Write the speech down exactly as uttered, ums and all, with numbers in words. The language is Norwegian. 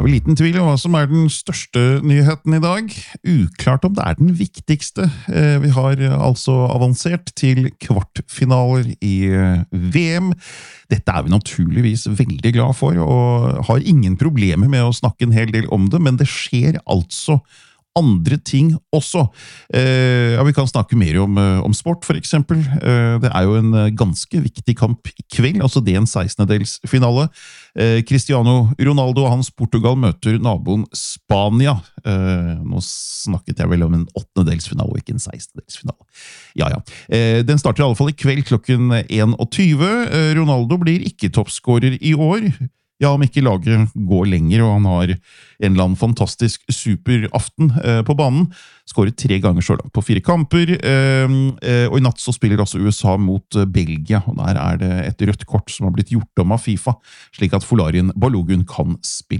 er vel liten tvil om hva som er den største nyheten i dag. Uklart om det er den viktigste. Vi har altså avansert til kvartfinaler i V M. Dette er vi naturligvis veldig glad for, og har ingen problemer med å snakke en hel del om det, men det skjer altså andre ting også. Eh, ja, vi kan snakke mer om, om sport, for eksempel. Eh, det er jo en ganske viktig kamp i kveld, altså det er en sekstendedelsfinale. Eh, Cristiano Ronaldo og hans Portugal møter naboen Spania. Eh, nå snakket jeg vel om en åttendedelsfinale, og ikke en sekstendedelsfinale. Ja, ja. Eh, den starter i alle fall i kveld klokken en og tjue. Eh, Ronaldo blir ikke toppskårer i år. Ja, om ikke laget går lenger, og han har en eller annen fantastisk superaften eh, på banen. Skåret tre ganger så langt på fire kamper, eh, eh, og i natt så spiller også U S A mot eh, Belgia, og der er det et rødt kort som har blitt gjort om av FIFA, slik at Folarin Balogun kan spille.